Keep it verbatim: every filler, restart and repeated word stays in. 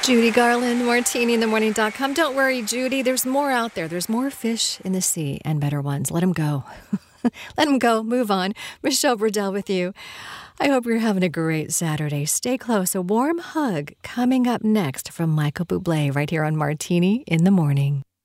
Judy Garland, martini in the morning dot com. Don't worry, Judy. There's more out there. There's more fish in the sea and better ones. Let them go. Let them go. Move on. Michelle Burdell with you. I hope you're having a great Saturday. Stay close. A warm hug coming up next from Michael Bublé right here on Martini in the Morning.